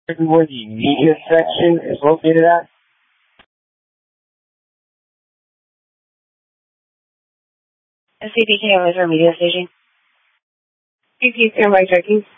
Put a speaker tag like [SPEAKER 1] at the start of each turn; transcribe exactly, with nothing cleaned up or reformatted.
[SPEAKER 1] where the media section is located at?
[SPEAKER 2] S C B K O is our media station.
[SPEAKER 3] C T standby checking.